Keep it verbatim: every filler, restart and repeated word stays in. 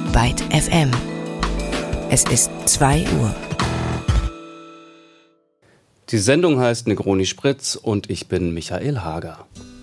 Byte F M. Es ist zwei Uhr. Die Sendung heißt Negroni Spritz und ich bin Michael Hager.